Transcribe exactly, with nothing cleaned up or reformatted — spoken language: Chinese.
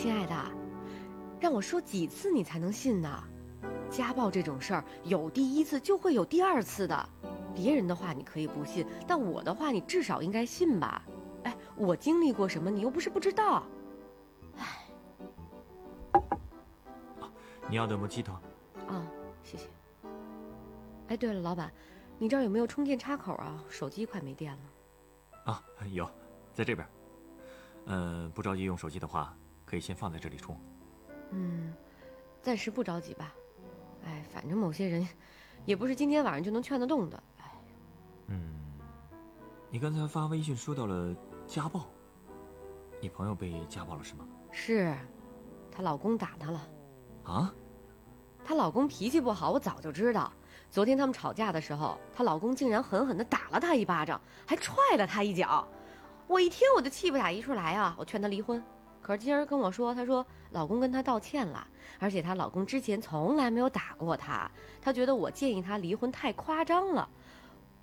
亲爱的，让我说几次你才能信呢？家暴这种事儿，有第一次就会有第二次的。别人的话你可以不信，但我的话你至少应该信吧？哎，我经历过什么，你又不是不知道。哎， 啊，你要的莫吉托。 啊，谢谢。哎，对了，老板，你这儿有没有充电插口啊？手机快没电了。 啊，有，在这边。嗯，不着急用手机的话，可以先放在这里充。 嗯，暂时不着急吧。哎，反正某些人，也不是今天晚上就能劝得动的。哎， 嗯，你刚才发微信说到了家暴，你朋友被家暴了是吗？ 是，她老公打她了。 啊？ 她老公脾气不好，我早就知道。昨天他们吵架的时候，她老公竟然狠狠地打了她一巴掌，还踹了她一脚。我一听我就气不打一处来啊！我劝她离婚，可是今儿跟我说，她说老公跟她道歉了，而且她老公之前从来没有打过她，她觉得我建议她离婚太夸张了。